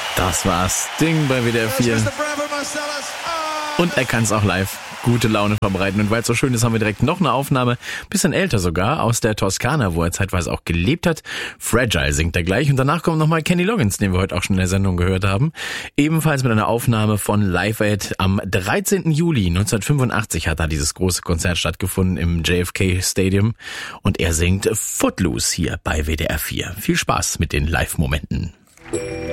Das war's. Ding bei WDR 4. Und er kann's auch live. Gute Laune verbreiten. Und weil es so schön ist, haben wir direkt noch eine Aufnahme, bisschen älter sogar, aus der Toskana, wo er zeitweise auch gelebt hat. Fragile singt er gleich. Und danach kommt nochmal Kenny Loggins, den wir heute auch schon in der Sendung gehört haben. Ebenfalls mit einer Aufnahme von Live Aid. Am 13. Juli 1985 hat da dieses große Konzert stattgefunden im JFK Stadium. Und er singt Footloose hier bei WDR 4. Viel Spaß mit den Live-Momenten.